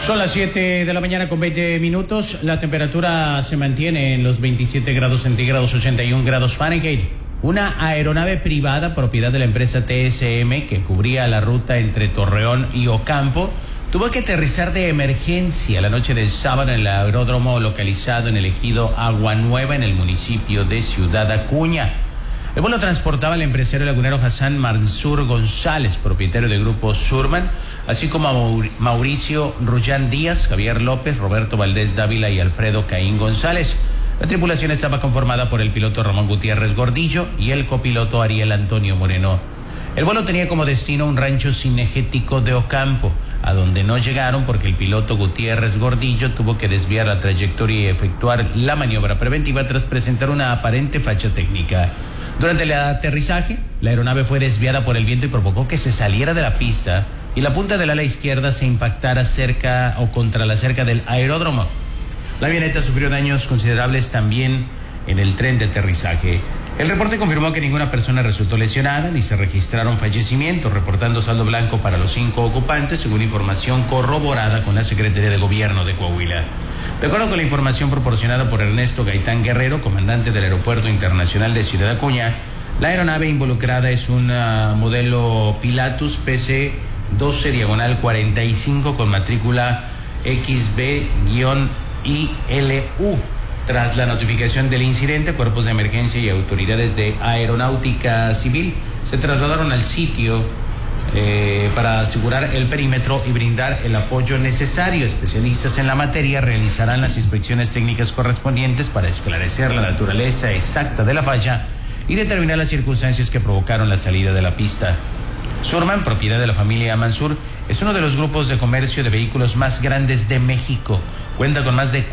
Son las 7 de la mañana con 20 minutos. La temperatura se mantiene en los 27 grados centígrados, 81 grados Fahrenheit. Una aeronave privada propiedad de la empresa TSM que cubría la ruta entre Torreón y Ocampo tuvo que aterrizar de emergencia la noche del sábado en el aeródromo localizado en el ejido Agua Nueva en el municipio de Ciudad Acuña. El vuelo transportaba al empresario lagunero Hassan Mansur González, propietario del grupo Surman, así como a Mauricio Rullán Díaz, Javier López, Roberto Valdés Dávila y Alfredo Caín González. La tripulación estaba conformada por el piloto Ramón Gutiérrez Gordillo y el copiloto Ariel Antonio Moreno. El vuelo tenía como destino un rancho cinegético de Ocampo, a donde no llegaron porque el piloto Gutiérrez Gordillo tuvo que desviar la trayectoria y efectuar la maniobra preventiva tras presentar una aparente falla técnica. Durante el aterrizaje, la aeronave fue desviada por el viento y provocó que se saliera de la pista y la punta del ala izquierda se impactara cerca o contra la cerca del aeródromo. La avioneta sufrió daños considerables también en el tren de aterrizaje. El reporte confirmó que ninguna persona resultó lesionada ni se registraron fallecimientos, reportando saldo blanco para los 5 ocupantes, según información corroborada con la Secretaría de Gobierno de Coahuila. De acuerdo con la información proporcionada por Ernesto Gaitán Guerrero, comandante del Aeropuerto Internacional de Ciudad Acuña, la aeronave involucrada es un modelo Pilatus PC-12-45 con matrícula XB-ILU. Tras la notificación del incidente, cuerpos de emergencia y autoridades de aeronáutica civil se trasladaron al sitio para asegurar el perímetro y brindar el apoyo necesario. Especialistas en la materia realizarán las inspecciones técnicas correspondientes para esclarecer la naturaleza exacta de la falla y determinar las circunstancias que provocaron la salida de la pista. Surman, propiedad de la familia Mansur, es uno de los grupos de comercio de vehículos más grandes de México. Cuenta con más de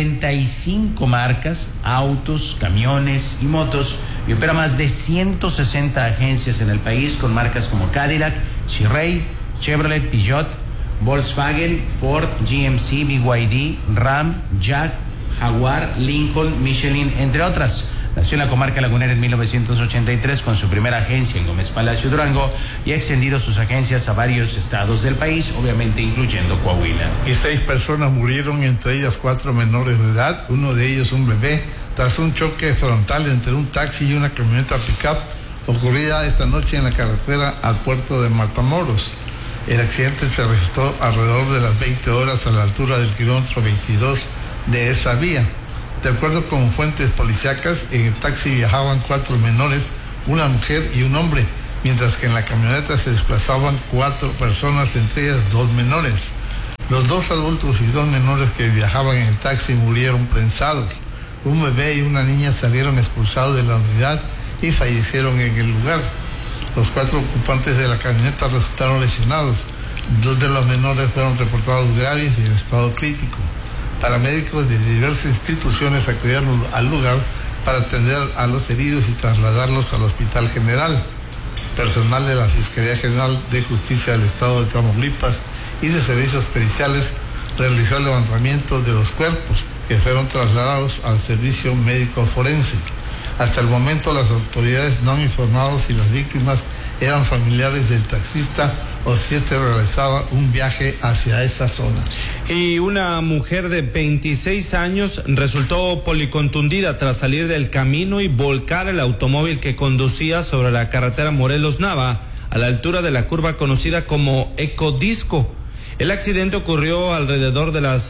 45 marcas, autos, camiones y motos y opera más de 160 agencias en el país con marcas como Cadillac, Chery, Chevrolet, Peugeot, Volkswagen, Ford, GMC, BYD, Ram, Jag, Jaguar, Lincoln, Michelin, entre otras. Nació en la comarca lagunera en 1983 con su primera agencia en Gómez Palacio, Durango, y ha extendido sus agencias a varios estados del país, obviamente incluyendo Coahuila. Y 6 personas murieron, entre ellas 4 menores de edad, uno de ellos un bebé, tras un choque frontal entre un taxi y una camioneta pick-up ocurrida esta noche en la carretera al puerto de Matamoros. El accidente se registró alrededor de las 20 horas a la altura del kilómetro 22 de esa vía. De acuerdo con fuentes policíacas, en el taxi viajaban 4 menores, una mujer y un hombre, mientras que en la camioneta se desplazaban 4 personas, entre ellas 2 menores. Los 2 adultos y 2 menores que viajaban en el taxi murieron prensados. Un bebé y una niña salieron expulsados de la unidad y fallecieron en el lugar. Los 4 ocupantes de la camioneta resultaron lesionados. 2 de los menores fueron reportados graves y en estado crítico. Paramédicos de diversas instituciones acudieron al lugar para atender a los heridos y trasladarlos al Hospital General. Personal de la Fiscalía General de Justicia del Estado de Tamaulipas y de servicios periciales realizó el levantamiento de los cuerpos que fueron trasladados al servicio médico forense. Hasta el momento las autoridades no han informado si las víctimas eran familiares del taxista o si este realizaba un viaje hacia esa zona. Y una mujer de 26 años resultó policontundida tras salir del camino y volcar el automóvil que conducía sobre la carretera Morelos-Nava a la altura de la curva conocida como Ecodisco. El accidente ocurrió alrededor de las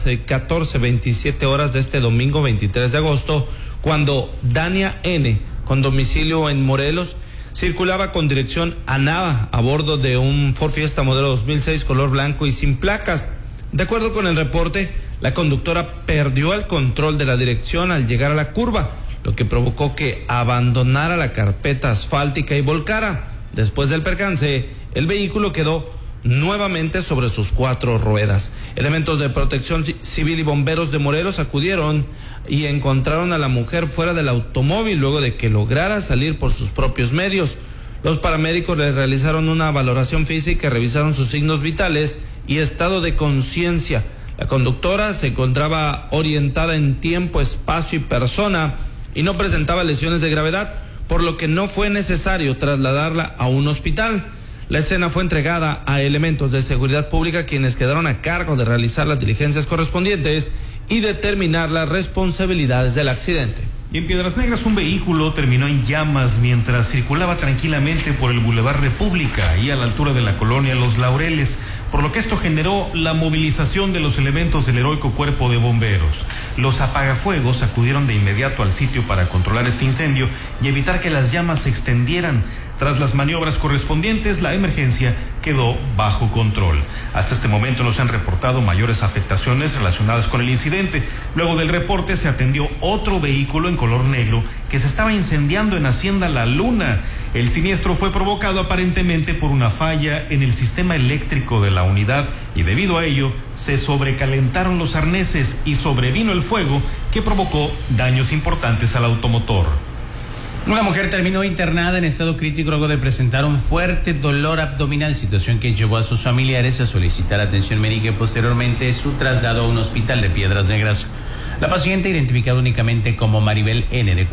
14:27 horas de este domingo 23 de agosto, cuando Dania N., con domicilio en Morelos, circulaba con dirección a Nava a bordo de un Ford Fiesta modelo 2006 color blanco y sin placas. De acuerdo con el reporte, la conductora perdió el control de la dirección al llegar a la curva, lo que provocó que abandonara la carpeta asfáltica y volcara. Después del percance, el vehículo quedó nuevamente sobre sus 4 ruedas. Elementos de protección civil y bomberos de Morelos acudieron y encontraron a la mujer fuera del automóvil luego de que lograra salir por sus propios medios. Los paramédicos le realizaron una valoración física y revisaron sus signos vitales y estado de conciencia. La conductora se encontraba orientada en tiempo, espacio y persona y no presentaba lesiones de gravedad, por lo que no fue necesario trasladarla a un hospital. La escena fue entregada a elementos de seguridad pública, quienes quedaron a cargo de realizar las diligencias correspondientes y determinar las responsabilidades del accidente. Y en Piedras Negras, un vehículo terminó en llamas mientras circulaba tranquilamente por el Boulevard República, ahí a la altura de la colonia Los Laureles, por lo que esto generó la movilización de los elementos del heroico Cuerpo de Bomberos. Los apagafuegos acudieron de inmediato al sitio para controlar este incendio y evitar que las llamas se extendieran. Tras las maniobras correspondientes, la emergencia quedó bajo control. Hasta este momento no se han reportado mayores afectaciones relacionadas con el incidente. Luego del reporte se atendió otro vehículo en color negro que se estaba incendiando en Hacienda La Luna. El siniestro fue provocado aparentemente por una falla en el sistema eléctrico de la unidad y debido a ello se sobrecalentaron los arneses y sobrevino el fuego que provocó daños importantes al automotor. Una mujer terminó internada en estado crítico luego de presentar un fuerte dolor abdominal, situación que llevó a sus familiares a solicitar atención médica y posteriormente su traslado a un hospital de Piedras Negras. La paciente, identificada únicamente como Maribel N., de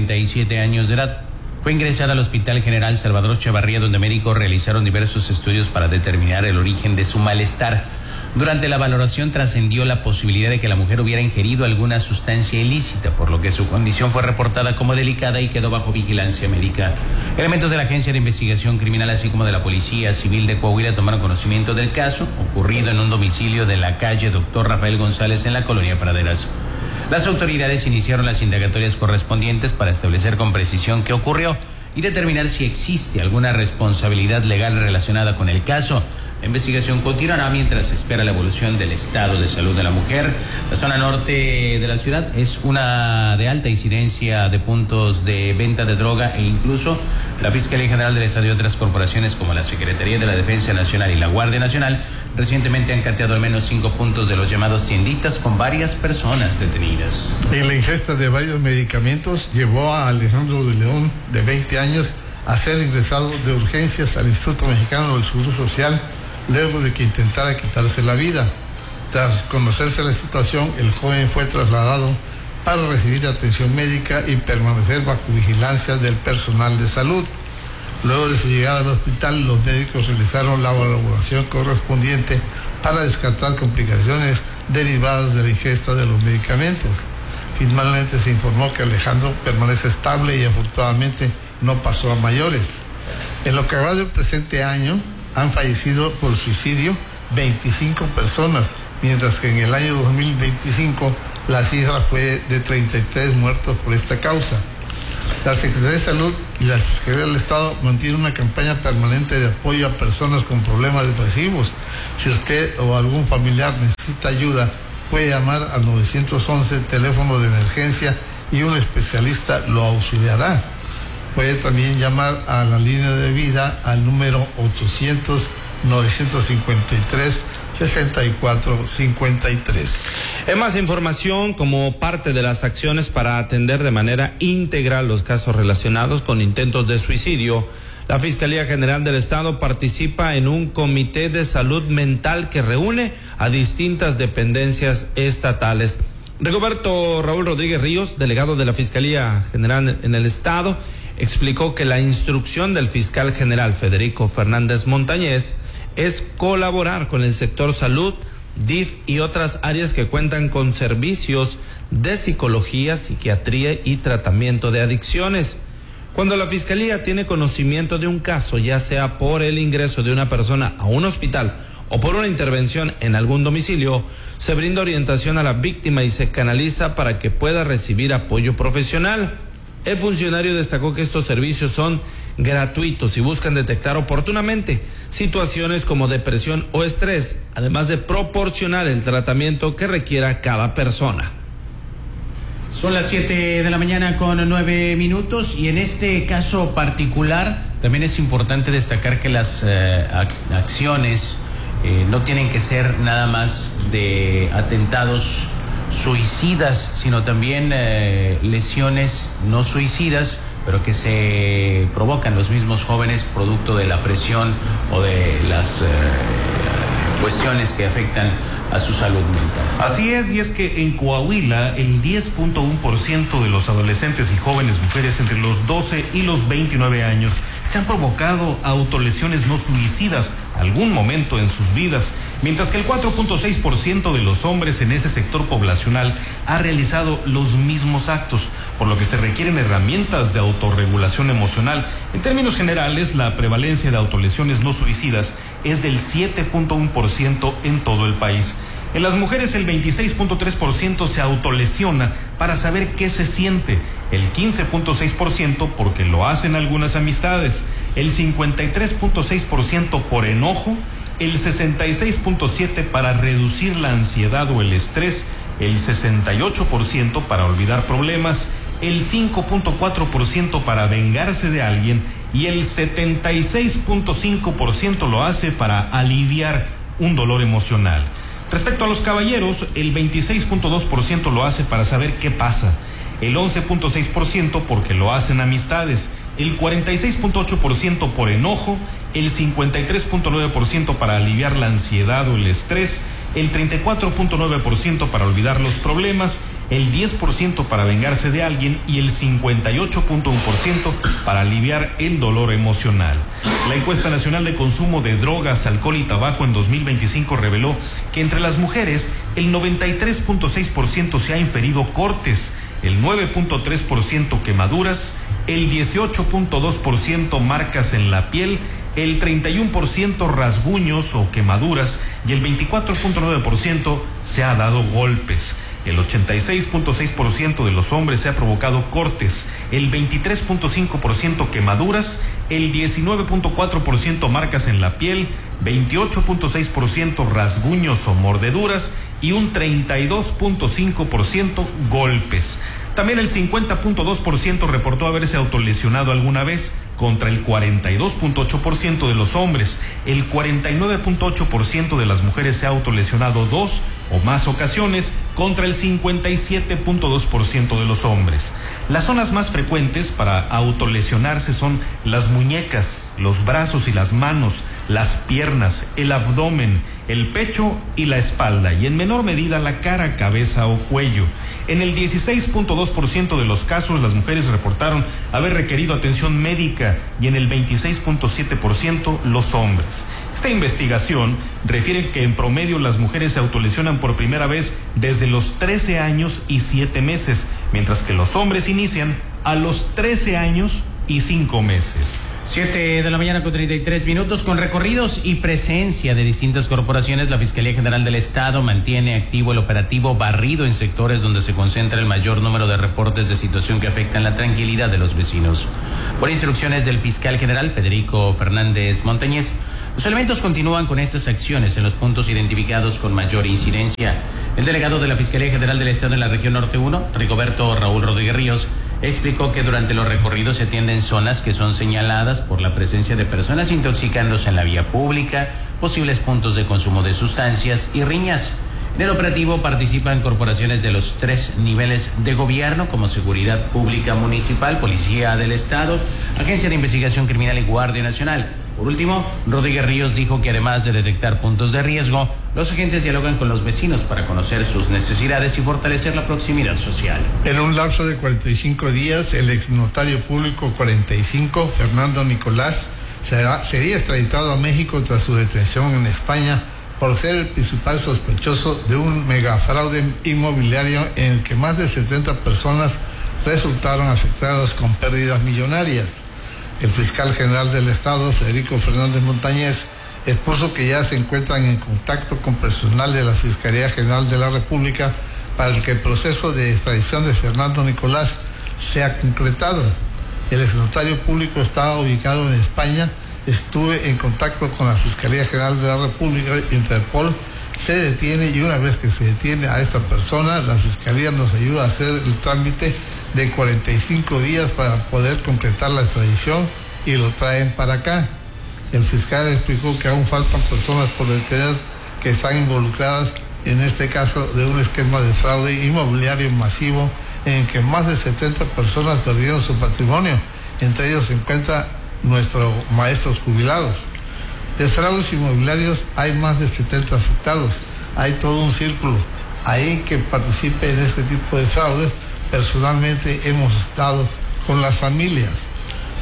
47 años de edad, fue ingresada al Hospital General Salvador Chavarría, donde médicos realizaron diversos estudios para determinar el origen de su malestar. Durante la valoración trascendió la posibilidad de que la mujer hubiera ingerido alguna sustancia ilícita, por lo que su condición fue reportada como delicada y quedó bajo vigilancia médica. Elementos de la Agencia de Investigación Criminal, así como de la Policía Civil de Coahuila, tomaron conocimiento del caso, ocurrido en un domicilio de la calle Dr. Rafael González en la colonia Praderas. Las autoridades iniciaron las indagatorias correspondientes para establecer con precisión qué ocurrió y determinar si existe alguna responsabilidad legal relacionada con el caso. La investigación continuará mientras se espera la evolución del estado de salud de la mujer. La zona norte de la ciudad es una de alta incidencia de puntos de venta de droga e incluso la Fiscalía General del Estado y otras corporaciones como la Secretaría de la Defensa Nacional y la Guardia Nacional recientemente han cateado al menos 5 puntos de los llamados tienditas con varias personas detenidas. En la ingesta de varios medicamentos llevó a Alejandro de León, de 20 años, a ser ingresado de urgencias al Instituto Mexicano del Seguro Social luego de que intentara quitarse la vida. Tras conocerse la situación, el joven fue trasladado para recibir atención médica y permanecer bajo vigilancia del personal de salud. Luego de su llegada al hospital, los médicos realizaron la valoración correspondiente para descartar complicaciones derivadas de la ingesta de los medicamentos. Finalmente se informó que Alejandro permanece estable y afortunadamente no pasó a mayores. En lo que va del presente año, han fallecido por suicidio 25 personas, mientras que en el año 2025 la cifra fue de 33 muertos por esta causa. La Secretaría de Salud y la Fiscalía del Estado mantienen una campaña permanente de apoyo a personas con problemas depresivos. Si usted o algún familiar necesita ayuda, puede llamar al 911, teléfono de emergencia, y un especialista lo auxiliará. Puede también llamar a la línea de vida al número 800-953-6453. En más información, como parte de las acciones para atender de manera integral los casos relacionados con intentos de suicidio, la Fiscalía General del Estado participa en un comité de salud mental que reúne a distintas dependencias estatales. Rigoberto Raúl Rodríguez Ríos, delegado de la Fiscalía General en el Estado, explicó que la instrucción del fiscal general Federico Fernández Montañez es colaborar con el sector salud, DIF y otras áreas que cuentan con servicios de psicología, psiquiatría y tratamiento de adicciones. Cuando la Fiscalía tiene conocimiento de un caso, ya sea por el ingreso de una persona a un hospital o por una intervención en algún domicilio, se brinda orientación a la víctima y se canaliza para que pueda recibir apoyo profesional. El funcionario destacó que estos servicios son gratuitos y buscan detectar oportunamente situaciones como depresión o estrés, además de proporcionar el tratamiento que requiera cada persona. Son las 7 de la mañana con 9 minutos y en este caso particular también es importante destacar que las acciones no tienen que ser nada más de atentados suicidas, sino también lesiones no suicidas, pero que se provocan los mismos jóvenes producto de la presión o de las cuestiones que afectan a su salud mental. Así es, y es que en Coahuila el 10.1% de los adolescentes y jóvenes mujeres entre los 12 y los 29 años se han provocado autolesiones no suicidas algún momento en sus vidas, mientras que el 4.6% de los hombres en ese sector poblacional ha realizado los mismos actos, por lo que se requieren herramientas de autorregulación emocional. En términos generales, la prevalencia de autolesiones no suicidas es del 7.1% en todo el país. En las mujeres el 26.3% se autolesiona para saber qué se siente, el 15.6% porque lo hacen algunas amistades, el 53.6% por enojo, el 66.7% para reducir la ansiedad o el estrés, el 68% para olvidar problemas, el 5.4% para vengarse de alguien y el 76.5% lo hace para aliviar un dolor emocional. Respecto a los caballeros, el 26.2% lo hace para saber qué pasa, el 11.6% porque lo hacen amistades, el 46.8% por enojo, el 53.9% para aliviar la ansiedad o el estrés, el 34.9% para olvidar los problemas, el 10% para vengarse de alguien y el 58.1% para aliviar el dolor emocional. La encuesta nacional de consumo de drogas, alcohol y tabaco en 2025 reveló que entre las mujeres el 93.6% se ha inferido cortes, el 9.3% quemaduras, el 18.2% marcas en la piel, el 31% rasguños o quemaduras y el 24.9% se ha dado golpes. El 86.6% de los hombres se ha provocado cortes, el 23.5% quemaduras, el 19.4% marcas en la piel, 28.6% rasguños o mordeduras y un 32.5% golpes. También el 50.2% reportó haberse autolesionado alguna vez, contra el 42.8% de los hombres. El 49.8% de las mujeres se ha autolesionado 2 o más ocasiones, contra el 57.2% de los hombres. Las zonas más frecuentes para autolesionarse son las muñecas, los brazos y las manos, las piernas, el abdomen, el pecho y la espalda, y en menor medida la cara, cabeza o cuello. En el 16.2% de los casos las mujeres reportaron haber requerido atención médica y en el 26.7% los hombres. Esta investigación refiere que en promedio las mujeres se autolesionan por primera vez desde los 13 años y 7 meses, mientras que los hombres inician a los 13 años y 5 meses. 7 de la mañana con 33 minutos. Con recorridos y presencia de distintas corporaciones, la Fiscalía General del Estado mantiene activo el operativo Barrido en sectores donde se concentra el mayor número de reportes de situación que afectan la tranquilidad de los vecinos. Por instrucciones del fiscal general Federico Fernández Montañez, los elementos continúan con estas acciones en los puntos identificados con mayor incidencia. El delegado de la Fiscalía General del Estado en la región Norte 1, Rigoberto Raúl Rodríguez Ríos, explicó que durante los recorridos se atienden zonas que son señaladas por la presencia de personas intoxicándose en la vía pública, posibles puntos de consumo de sustancias y riñas. En el operativo participan corporaciones de los 3 niveles de gobierno como Seguridad Pública Municipal, Policía del Estado, Agencia de Investigación Criminal y Guardia Nacional. Por último, Rodríguez Ríos dijo que además de detectar puntos de riesgo, los agentes dialogan con los vecinos para conocer sus necesidades y fortalecer la proximidad social. En un lapso de 45 días, el exnotario público 45, Fernando Nicolás, sería extraditado a México tras su detención en España por ser el principal sospechoso de un megafraude inmobiliario en el que más de 70 personas resultaron afectadas con pérdidas millonarias. El fiscal general del Estado, Federico Fernández Montañez, expuso que ya se encuentran en contacto con personal de la Fiscalía General de la República para que el proceso de extradición de Fernando Nicolás sea concretado. El exnotario público estaba ubicado en España. Estuve en contacto con la Fiscalía General de la República, Interpol, se detiene y una vez que se detiene a esta persona, la Fiscalía nos ayuda a hacer el trámite de 45 días para poder concretar la extradición y lo traen para acá. El fiscal explicó que aún faltan personas por detener que están involucradas en este caso de un esquema de fraude inmobiliario masivo en el que más de 70 personas perdieron su patrimonio. Entre ellos se encuentran nuestros maestros jubilados. De fraudes inmobiliarios hay más de 70 afectados. Hay todo un círculo ahí que participe en este tipo de fraudes. Personalmente hemos estado con las familias.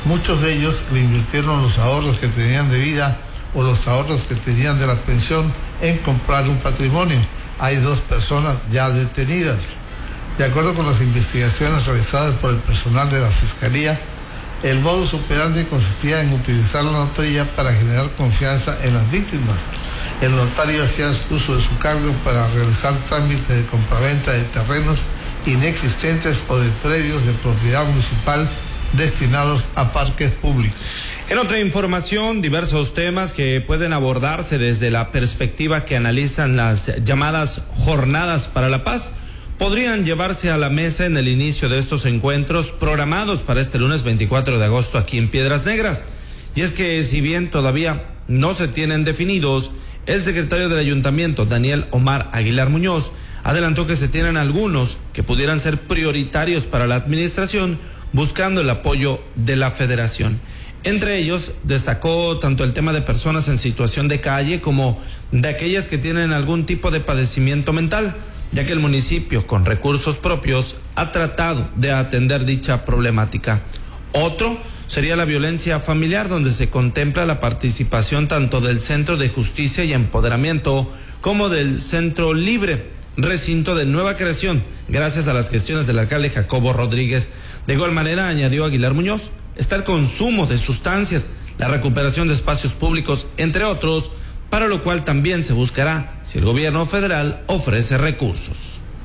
Muchos de ellos le invirtieron los ahorros que tenían de vida o los ahorros que tenían de la pensión en comprar un patrimonio. Hay 2 personas ya detenidas. De acuerdo con las investigaciones realizadas por el personal de la Fiscalía, el modus operandi consistía en utilizar la notaría para generar confianza en las víctimas. El notario hacía uso de su cargo para realizar trámites de compraventa de terrenos inexistentes o de predios de propiedad municipal destinados a parques públicos. En otra información, diversos temas que pueden abordarse desde la perspectiva que analizan las llamadas Jornadas para la Paz podrían llevarse a la mesa en el inicio de estos encuentros programados para este lunes 24 de agosto aquí en Piedras Negras. Y es que si bien todavía no se tienen definidos, el secretario del ayuntamiento, Daniel Omar Aguilar Muñoz, adelantó que se tienen algunos que pudieran ser prioritarios para la administración, buscando el apoyo de la federación. Entre ellos, destacó tanto el tema de personas en situación de calle como de aquellas que tienen algún tipo de padecimiento mental, ya que el municipio, con recursos propios, ha tratado de atender dicha problemática. Otro sería la violencia familiar, donde se contempla la participación tanto del Centro de Justicia y Empoderamiento como del Centro Libre, recinto de nueva creación, gracias a las gestiones del alcalde Jacobo Rodríguez. De igual manera, añadió Aguilar Muñoz, está el consumo de sustancias, la recuperación de espacios públicos, entre otros, para lo cual también se buscará si el gobierno federal ofrece recursos.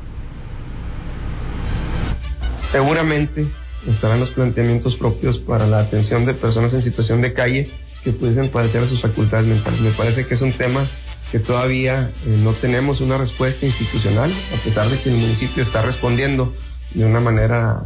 Seguramente estarán los planteamientos propios para la atención de personas en situación de calle que pudiesen padecer de sus facultades mentales. Me parece que es un tema que todavía no tenemos una respuesta institucional, a pesar de que el municipio está respondiendo de una manera,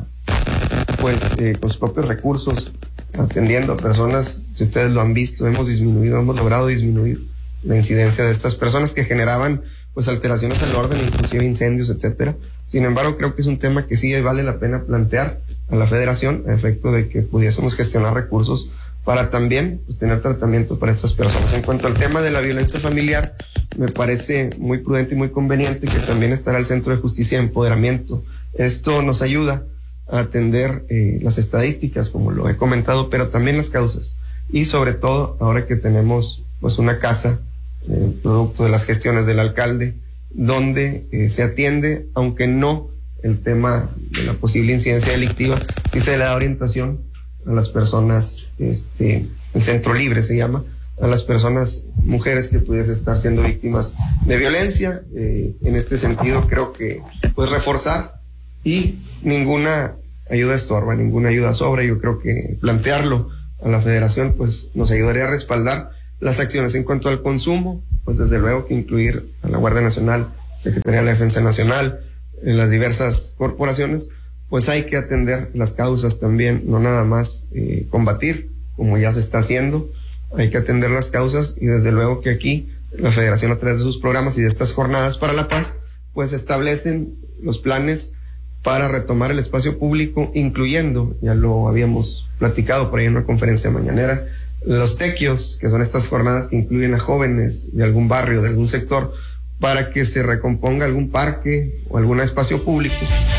con sus propios recursos, atendiendo a personas. Si ustedes lo han visto, hemos logrado disminuir la incidencia de estas personas que generaban alteraciones al orden, inclusive incendios, etcétera. Sin embargo, creo que es un tema que sí vale la pena plantear a la federación a efecto de que pudiésemos gestionar recursos para también tener tratamiento para estas personas. En cuanto al tema de la violencia familiar, me parece muy prudente y muy conveniente que también estará el Centro de Justicia y Empoderamiento. Esto nos ayuda a atender las estadísticas, como lo he comentado, pero también las causas. Y sobre todo, ahora que tenemos una casa, producto de las gestiones del alcalde, donde se atiende, aunque no el tema de la posible incidencia delictiva, sí se le da orientación a las personas, el Centro Libre se llama, a las personas, mujeres que pudiesen estar siendo víctimas de violencia. En este sentido, creo que reforzar, y ninguna ayuda estorba, ninguna ayuda sobra. Yo creo que plantearlo a la federación nos ayudaría a respaldar las acciones. En cuanto al consumo, desde luego que incluir a la Guardia Nacional, Secretaría de la Defensa Nacional, en las diversas corporaciones, hay que atender las causas también, no nada más combatir, como ya se está haciendo. Hay que atender las causas, y desde luego que aquí la federación, a través de sus programas y de estas jornadas para la paz, establecen los planes para retomar el espacio público, incluyendo, ya lo habíamos platicado por ahí en una conferencia mañanera, los tequios, que son estas jornadas que incluyen a jóvenes de algún barrio, de algún sector, para que se recomponga algún parque o algún espacio público.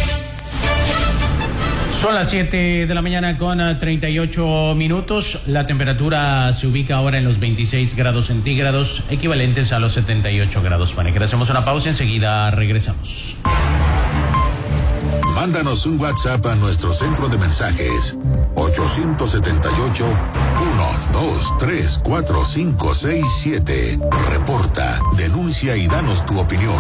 Son las 7 de la mañana con 38 minutos. La temperatura se ubica ahora en los 26 grados centígrados, equivalentes a los 78 grados Fahrenheit. Hacemos una pausa, enseguida regresamos. Mándanos un WhatsApp a nuestro centro de mensajes 878-123-4567. Reporta, denuncia y danos tu opinión.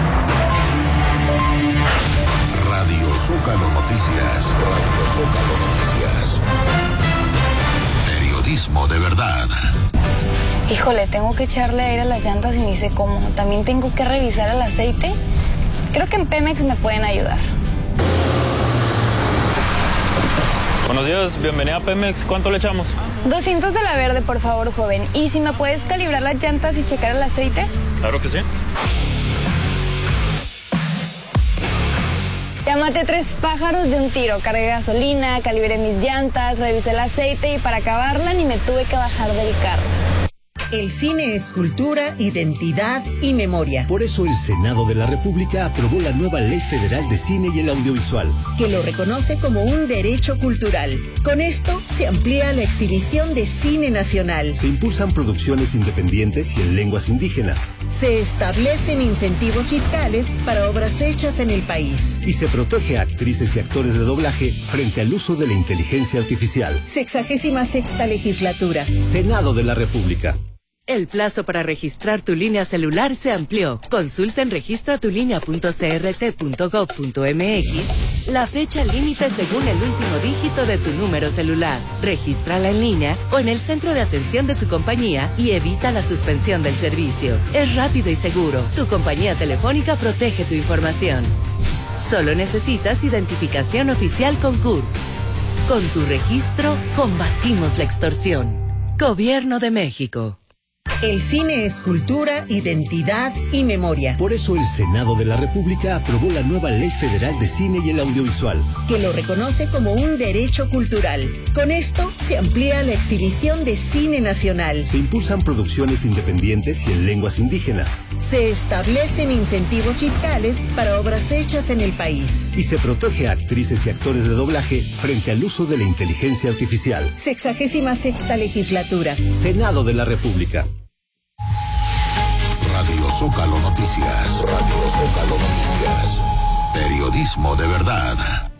Radio Zócalo Noticias. Radio Zócalo Noticias. Periodismo de verdad. Híjole, tengo que echarle aire a las llantas y ni sé cómo. También tengo que revisar el aceite. Creo que en Pemex me pueden ayudar. Buenos días, bienvenida a Pemex. ¿Cuánto le echamos? 200 de la verde, por favor, joven. ¿Y si me puedes calibrar las llantas y checar el aceite? Claro que sí. Ya maté 3 pájaros de un tiro. Cargué gasolina, calibré mis llantas, revisé el aceite y para acabarla ni me tuve que bajar del carro. El cine es cultura, identidad y memoria. Por eso el Senado de la República aprobó la nueva Ley Federal de Cine y el Audiovisual, que lo reconoce como un derecho cultural. Con esto se amplía la exhibición de cine nacional. Se impulsan producciones independientes y en lenguas indígenas. Se establecen incentivos fiscales para obras hechas en el país. Y se protege a actrices y actores de doblaje frente al uso de la inteligencia artificial. 66ª legislatura. Senado de la República. El plazo para registrar tu línea celular se amplió. Consulta en registratulinea.crt.gov.mx la fecha límite según el último dígito de tu número celular. Regístrala en línea o en el centro de atención de tu compañía y evita la suspensión del servicio. Es rápido y seguro. Tu compañía telefónica protege tu información. Solo necesitas identificación oficial con CURP. Con tu registro, combatimos la extorsión. Gobierno de México. El cine es cultura, identidad y memoria. Por eso el Senado de la República aprobó la nueva Ley Federal de Cine y el Audiovisual, que lo reconoce como un derecho cultural. Con esto se amplía la exhibición de cine nacional. Se impulsan producciones independientes y en lenguas indígenas. Se establecen incentivos fiscales para obras hechas en el país. Y se protege a actrices y actores de doblaje frente al uso de la inteligencia artificial. 66ª legislatura. Senado de la República. Radio Zócalo Noticias. Radio Zócalo Noticias. Periodismo de verdad.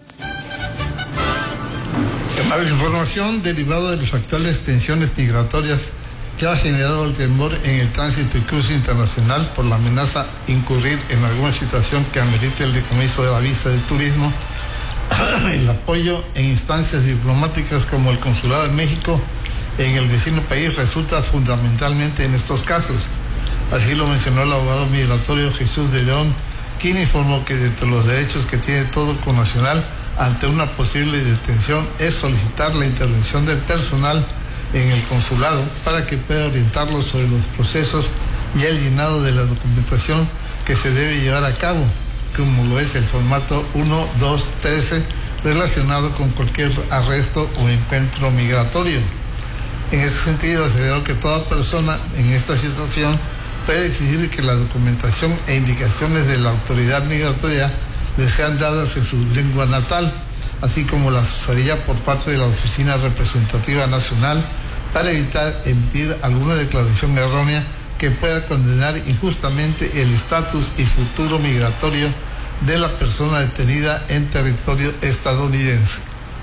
La información derivada de las actuales tensiones migratorias que ha generado el temor en el tránsito y cruce internacional por la amenaza de incurrir en alguna situación que amerite el decomiso de la visa de turismo, el apoyo en instancias diplomáticas como el Consulado de México en el vecino país resulta fundamentalmente en estos casos. Así lo mencionó el abogado migratorio Jesús de León, quien informó que entre los derechos que tiene todo connacional ante una posible detención es solicitar la intervención del personal en el consulado para que pueda orientarlos sobre los procesos y el llenado de la documentación que se debe llevar a cabo, como lo es el formato 1.2.13 relacionado con cualquier arresto o encuentro migratorio. En ese sentido, aseguró que toda persona en esta situación puede exigir que la documentación e indicaciones de la autoridad migratoria les sean dadas en su lengua natal, así como la asesoría por parte de la Oficina Representativa Nacional para evitar emitir alguna declaración errónea que pueda condenar injustamente el estatus y futuro migratorio de la persona detenida en territorio estadounidense.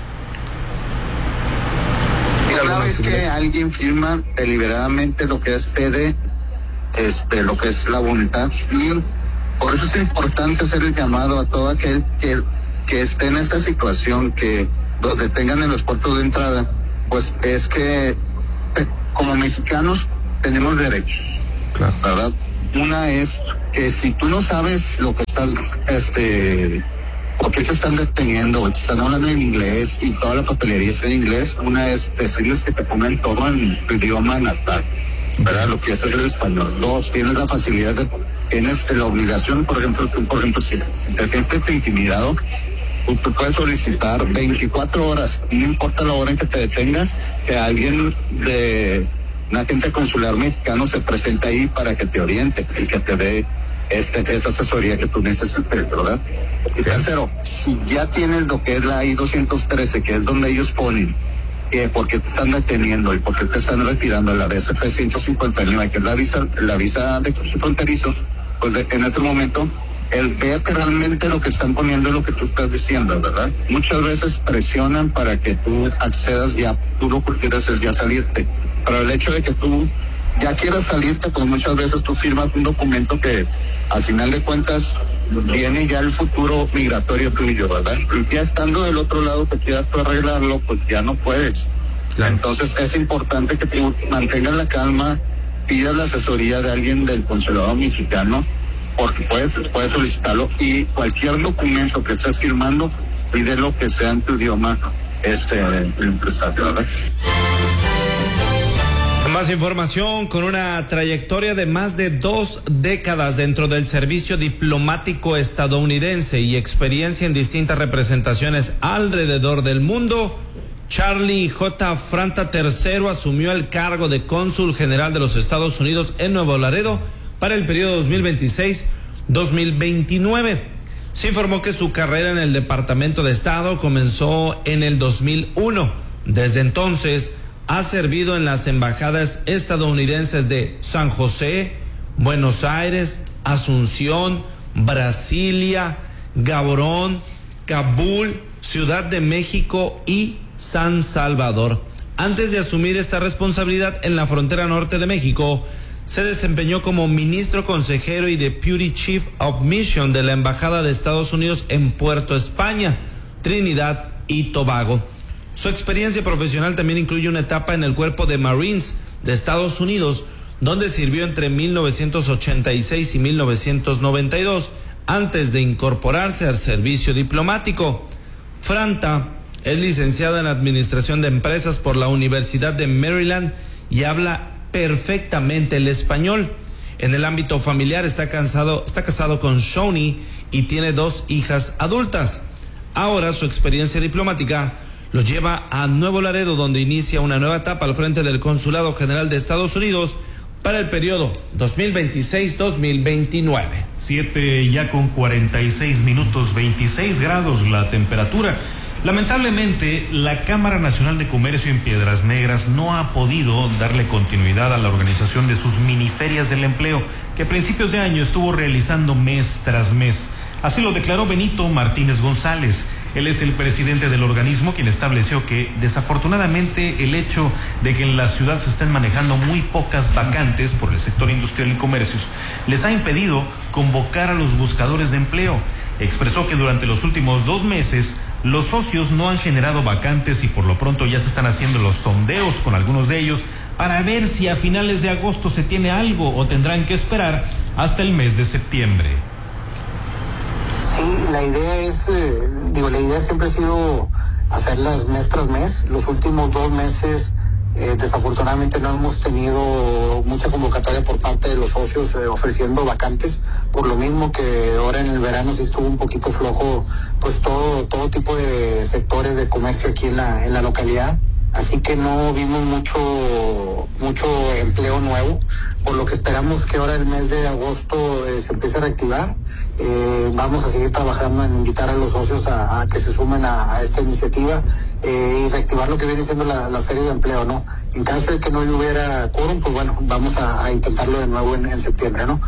Una vez que alguien firma deliberadamente lo que es PD, lo que es la voluntad, y por eso es importante hacer el llamado a todo aquel que esté en esta situación, que los detengan en los puertos de entrada, pues es que como mexicanos tenemos derechos, claro, ¿verdad? Una es que si tú no sabes lo que estás, por qué te están deteniendo, te están hablando en inglés y toda la papelería está en inglés, una es decirles que te pongan todo en tu idioma natal, ¿verdad? Lo que haces es el español. Dos, tienes la facilidad tienes la obligación, por ejemplo, si te sientes intimidado, tú puedes solicitar 24 horas, no importa la hora en que te detengas, que alguien de un agente consular mexicano se presente ahí para que te oriente y que te dé esa asesoría que tú necesitas, ¿verdad? Y tercero, si ya tienes lo que es la I-213, que es donde ellos ponen por qué te están deteniendo y por qué te están retirando la DSP-159, que es la visa de cruce fronterizo, pues en ese momento el ver que realmente lo que están poniendo es lo que tú estás diciendo, ¿verdad? Muchas veces presionan para que tú accedas, ya tú lo que quieres es ya salirte, pero el hecho de que tú ya quieras salirte, pues muchas veces tú firmas un documento que al final de cuentas viene ya el futuro migratorio tuyo, ¿verdad? Y ya estando del otro lado que quieras tú arreglarlo, pues ya no puedes. Claro. Entonces es importante que tú mantengas la calma, pidas la asesoría de alguien del consulado mexicano, porque puedes solicitarlo, y cualquier documento que estés firmando, pide lo que sea en tu idioma, ¿verdad? Más información. Con una trayectoria de más de 2 décadas dentro del servicio diplomático estadounidense y experiencia en distintas representaciones alrededor del mundo, Charlie J. Franta III asumió el cargo de cónsul general de los Estados Unidos en Nuevo Laredo para el periodo 2026-2029. Se informó que su carrera en el Departamento de Estado comenzó en el 2001. Desde entonces ha servido en las embajadas estadounidenses de San José, Buenos Aires, Asunción, Brasilia, Gaborón, Kabul, Ciudad de México y San Salvador. Antes de asumir esta responsabilidad en la frontera norte de México, se desempeñó como ministro consejero y Deputy Chief of Mission de la Embajada de Estados Unidos en Puerto España, Trinidad y Tobago. Su experiencia profesional también incluye una etapa en el Cuerpo de Marines de Estados Unidos, donde sirvió entre 1986 y 1992, antes de incorporarse al servicio diplomático. Franta es licenciada en Administración de Empresas por la Universidad de Maryland y habla perfectamente el español. En el ámbito familiar está casado con Shawnee y tiene 2 hijas adultas. Ahora su experiencia diplomática lo lleva a Nuevo Laredo, donde inicia una nueva etapa al frente del Consulado General de Estados Unidos para el periodo 2026-2029. 7 ya con 46 minutos, 26 grados la temperatura. Lamentablemente, la Cámara Nacional de Comercio en Piedras Negras no ha podido darle continuidad a la organización de sus miniferias del empleo, que a principios de año estuvo realizando mes tras mes. Así lo declaró Benito Martínez González. Él es el presidente del organismo, quien estableció que desafortunadamente el hecho de que en la ciudad se estén manejando muy pocas vacantes por el sector industrial y comercios les ha impedido convocar a los buscadores de empleo. Expresó que durante los últimos 2 meses los socios no han generado vacantes y por lo pronto ya se están haciendo los sondeos con algunos de ellos para ver si a finales de agosto se tiene algo o tendrán que esperar hasta el mes de septiembre. Sí, la idea siempre ha sido hacerlas mes tras mes. Los últimos 2 meses, desafortunadamente no hemos tenido mucha convocatoria por parte de los socios ofreciendo vacantes, por lo mismo que ahora en el verano sí estuvo un poquito flojo, pues todo tipo de sectores de comercio aquí en la localidad. Así que no vimos mucho empleo nuevo, por lo que esperamos que ahora el mes de agosto se empiece a reactivar. Vamos a seguir trabajando en invitar a los socios a que se sumen a esta iniciativa y reactivar lo que viene siendo la serie de empleo, ¿no? En caso de que no hubiera quórum, pues bueno, vamos a intentarlo de nuevo en septiembre, ¿no?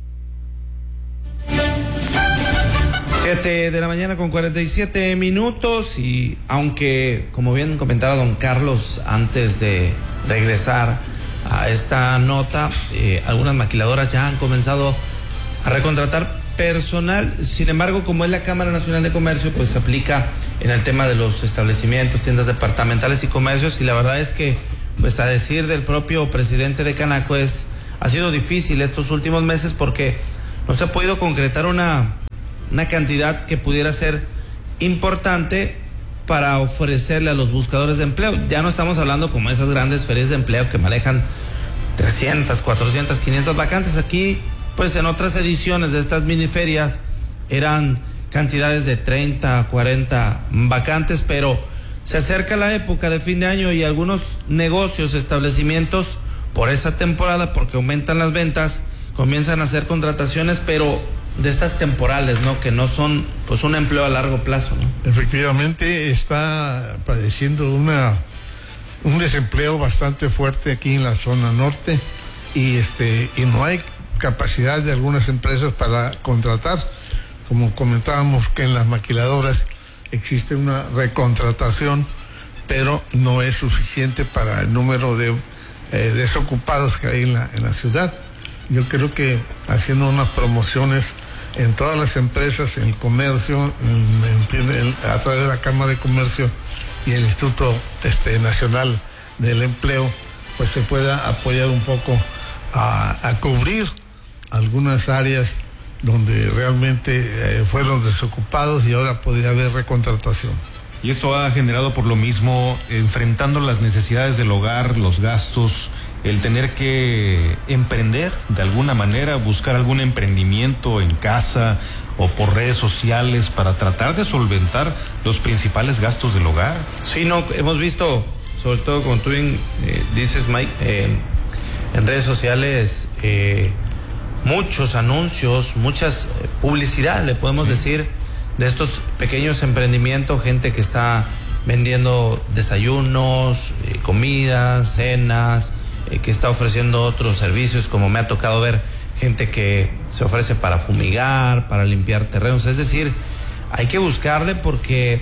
7 de la mañana con 47 minutos y aunque, como bien comentaba don Carlos antes de regresar a esta nota, algunas maquiladoras ya han comenzado a recontratar personal. Sin embargo, como es la Cámara Nacional de Comercio, pues se aplica en el tema de los establecimientos, tiendas departamentales y comercios, y la verdad es que, pues a decir del propio presidente de Canaco, ha sido difícil estos últimos meses porque no se ha podido concretar una cantidad que pudiera ser importante para ofrecerle a los buscadores de empleo. Ya no estamos hablando como esas grandes ferias de empleo que manejan 300, 400, 500 vacantes. Aquí, pues en otras ediciones de estas miniferias eran cantidades de 30, 40 vacantes, pero se acerca la época de fin de año y algunos negocios, establecimientos, por esa temporada, porque aumentan las ventas, comienzan a hacer contrataciones, pero de estas temporales, ¿no? Que no son, pues, un empleo a largo plazo, ¿no? Efectivamente, está padeciendo un desempleo bastante fuerte aquí en la zona norte y no hay capacidad de algunas empresas para contratar. Como comentábamos que en las maquiladoras existe una recontratación, pero no es suficiente para el número de desocupados que hay en la ciudad. Yo creo que haciendo unas promociones en todas las empresas, en el comercio, a través de la Cámara de Comercio y el Instituto Nacional del Empleo, pues se pueda apoyar un poco a cubrir algunas áreas donde realmente fueron desocupados y ahora podría haber recontratación. Y esto ha generado por lo mismo, enfrentando las necesidades del hogar, los gastos, el tener que emprender de alguna manera, buscar algún emprendimiento en casa o por redes sociales para tratar de solventar los principales gastos del hogar. Sí, no, hemos visto, sobre todo como tú bien dices, Mike, en redes sociales muchos anuncios, muchas publicidad, le podemos decir, de estos pequeños emprendimientos, gente que está vendiendo desayunos, comidas, cenas, que está ofreciendo otros servicios, como me ha tocado ver gente que se ofrece para fumigar, para limpiar terrenos. Es decir, hay que buscarle porque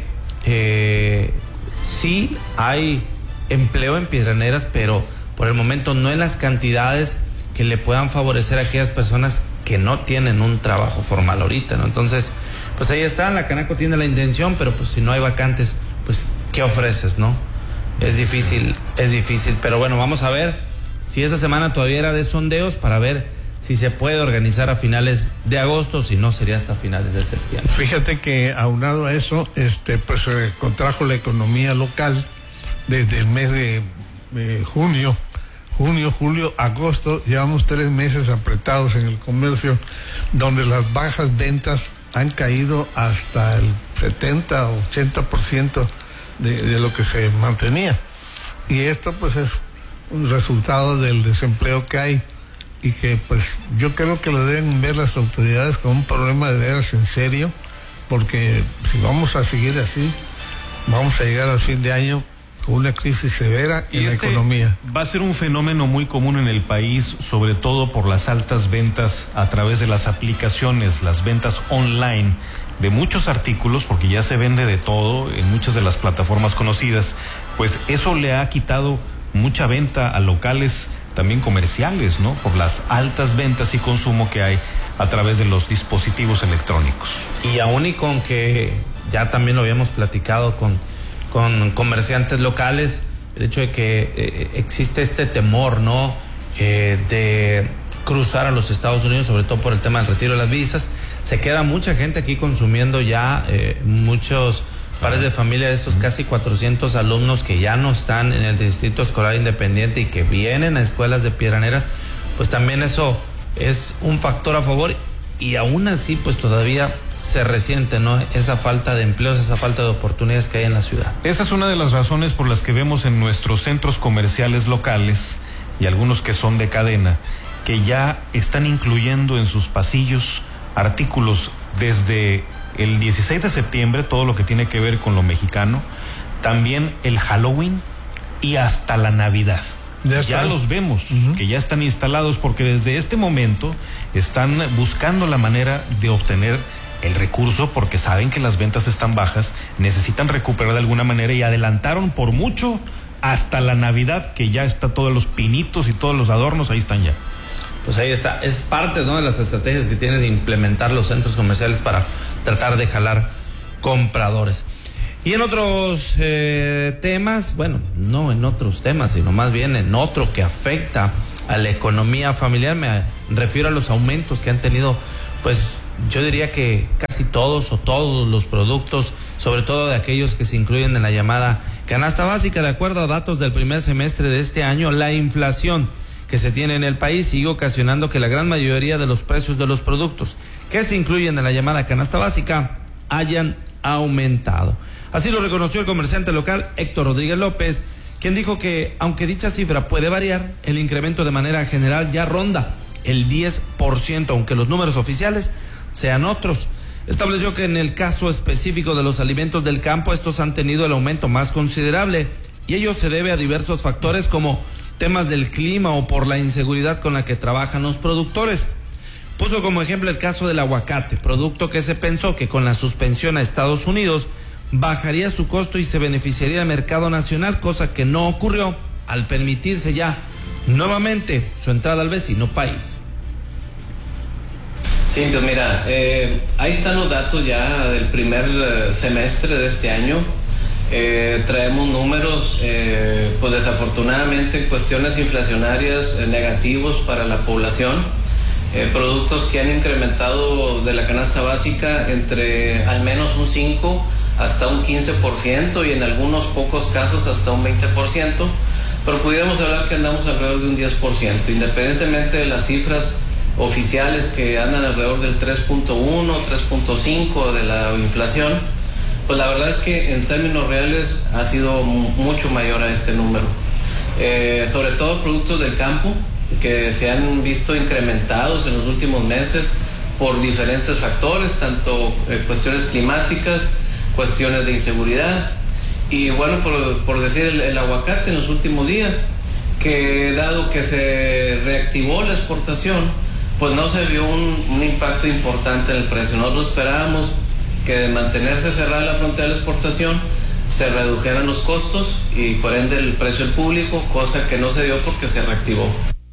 sí hay empleo en Piedraneras, pero por el momento no en las cantidades que le puedan favorecer a aquellas personas que no tienen un trabajo formal ahorita, ¿no? Entonces, pues ahí está, la Canaco tiene la intención, pero pues si no hay vacantes, pues ¿qué ofreces, no? Es difícil, pero bueno, vamos a ver si esa semana todavía era de sondeos para ver si se puede organizar a finales de agosto, si no sería hasta finales de septiembre. Fíjate que aunado a eso, pues contrajo la economía local desde el mes de junio, julio, agosto. Llevamos 3 meses apretados en el comercio, donde las bajas ventas han caído hasta el 70 o 80% de lo que se mantenía. Y esto pues es un resultado del desempleo que hay, y que pues yo creo que lo deben ver las autoridades como un problema de veras en serio, porque si vamos a seguir así, vamos a llegar al fin de año con una crisis severa en la economía. Va a ser un fenómeno muy común en el país, sobre todo por las altas ventas a través de las aplicaciones, las ventas online de muchos artículos, porque ya se vende de todo en muchas de las plataformas conocidas. Pues eso le ha quitado mucha venta a locales también comerciales, ¿no? Por las altas ventas y consumo que hay a través de los dispositivos electrónicos. Y aún y con que ya también lo habíamos platicado con comerciantes locales, el hecho de que existe este temor, ¿no? De cruzar a los Estados Unidos, sobre todo por el tema del retiro de las visas. Se queda mucha gente aquí consumiendo ya, muchos padres de familia de estos casi 400 alumnos que ya no están en el Distrito Escolar Independiente y que vienen a escuelas de Piedraneras, pues también eso es un factor a favor, y aún así pues todavía se resiente, ¿no? Esa falta de empleos, esa falta de oportunidades que hay en la ciudad. Esa es una de las razones por las que vemos en nuestros centros comerciales locales, y algunos que son de cadena, que ya están incluyendo en sus pasillos artículos desde el 16 de septiembre, todo lo que tiene que ver con lo mexicano, también el Halloween y hasta la Navidad. Ya los vemos, que ya están instalados, porque desde este momento están buscando la manera de obtener el recurso, porque saben que las ventas están bajas, necesitan recuperar de alguna manera, y adelantaron por mucho hasta la Navidad, que ya está todos los pinitos y todos los adornos, ahí están ya. Pues ahí está, es parte, ¿no?, de las estrategias que tienen de implementar los centros comerciales para tratar de jalar compradores. Y en otros temas, bueno, no en otros temas, sino más bien en otro que afecta a la economía familiar, me refiero a los aumentos que han tenido, pues yo diría que casi todos o todos los productos, sobre todo de aquellos que se incluyen en la llamada canasta básica. De acuerdo a datos del primer semestre de este año, la inflación que se tiene en el país sigue ocasionando que la gran mayoría de los precios de los productos que se incluyen en la llamada canasta básica hayan aumentado. Así lo reconoció el comerciante local Héctor Rodríguez López, quien dijo que aunque dicha cifra puede variar, el incremento de manera general ya ronda el 10%, aunque los números oficiales sean otros. Estableció que en el caso específico de los alimentos del campo, estos han tenido el aumento más considerable, y ello se debe a diversos factores como temas del clima o por la inseguridad con la que trabajan los productores. Puso como ejemplo el caso del aguacate, producto que se pensó que con la suspensión a Estados Unidos bajaría su costo y se beneficiaría al mercado nacional, cosa que no ocurrió al permitirse ya nuevamente su entrada al vecino país. Sí, pues mira, ahí están los datos ya del primer semestre de este año. Traemos números, pues desafortunadamente, cuestiones inflacionarias negativos para la población, productos que han incrementado de la canasta básica entre al menos un 5 hasta un 15%, y en algunos pocos casos hasta un 20%, pero pudiéramos hablar que andamos alrededor de un 10%, independientemente de las cifras oficiales que andan alrededor del 3.1, 3.5 de la inflación, pues la verdad es que en términos reales ha sido mucho mayor a este número. Sobre todo productos del campo que se han visto incrementados en los últimos meses por diferentes factores, tanto cuestiones climáticas, cuestiones de inseguridad, y bueno, por decir el aguacate en los últimos días, que dado que se reactivó la exportación, pues no se vio un impacto importante en el precio. Nosotros esperábamos que de mantenerse cerrada la frontera de la exportación se redujeran los costos y por ende el precio al público, cosa que no se dio porque se reactivó.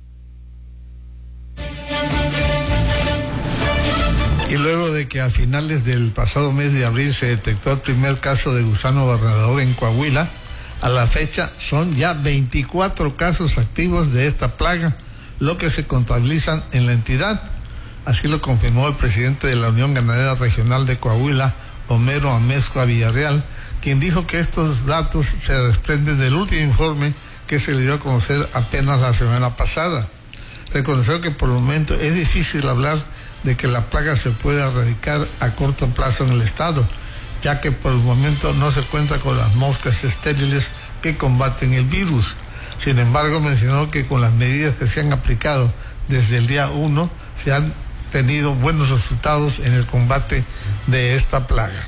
Y luego de que a finales del pasado mes de abril se detectó el primer caso de gusano barrenador en Coahuila, a la fecha son ya 24 casos activos de esta plaga, lo que se contabilizan en la entidad. Así lo confirmó el presidente de la Unión Ganadera Regional de Coahuila, Homero Amezcua Villarreal, quien dijo que estos datos se desprenden del último informe que se le dio a conocer apenas la semana pasada. Reconoció que por el momento es difícil hablar de que la plaga se pueda erradicar a corto plazo en el estado, ya que por el momento no se cuenta con las moscas estériles que combaten el virus. Sin embargo, mencionó que con las medidas que se han aplicado desde el día 1 se han tenido buenos resultados en el combate de esta plaga.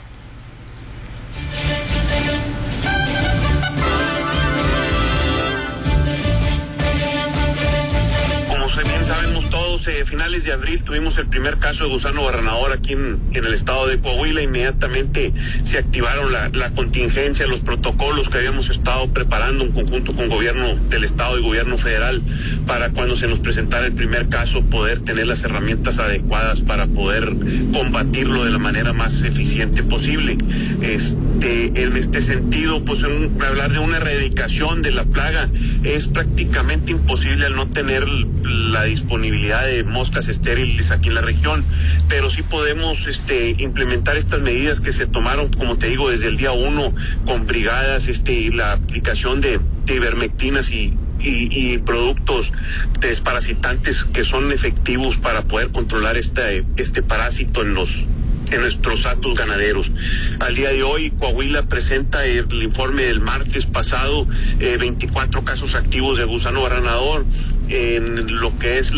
Sabemos todos, finales de abril tuvimos el primer caso de gusano barrenador aquí en el estado de Coahuila. Inmediatamente se activaron la contingencia, los protocolos que habíamos estado preparando en conjunto con gobierno del estado y gobierno federal para cuando se nos presentara el primer caso poder tener las herramientas adecuadas para poder combatirlo de la manera más eficiente posible. En este sentido, pues hablar de una erradicación de la plaga es prácticamente imposible al no tener la disponibilidad de moscas estériles aquí en la región, pero sí podemos implementar estas medidas que se tomaron, como te digo, desde el día 1 con brigadas, la aplicación de ivermectinas y productos desparasitantes que son efectivos para poder controlar este parásito en nuestros hatos ganaderos. Al día de hoy, Coahuila presenta el informe del martes pasado, 24 casos activos de gusano barrenador en lo que es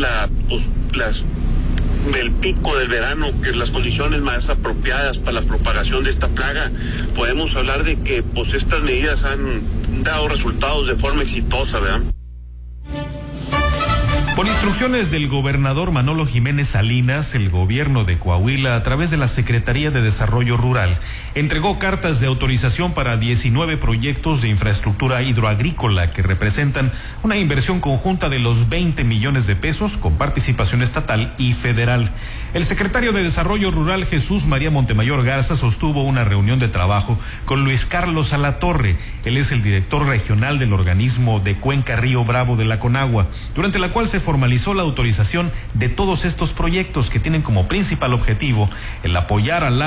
el pico del verano, que las condiciones más apropiadas para la propagación de esta plaga. Podemos hablar de que pues estas medidas han dado resultados de forma exitosa, ¿verdad? Por instrucciones del gobernador Manolo Jiménez Salinas, el gobierno de Coahuila, a través de la Secretaría de Desarrollo Rural, entregó cartas de autorización para 19 proyectos de infraestructura hidroagrícola que representan una inversión conjunta de los 20 millones de pesos con participación estatal y federal. El secretario de Desarrollo Rural, Jesús María Montemayor Garza, sostuvo una reunión de trabajo con Luis Carlos Alatorre. Él es el director regional del organismo de Cuenca Río Bravo de la Conagua, durante la cual se formalizó la autorización de todos estos proyectos que tienen como principal objetivo el apoyar a la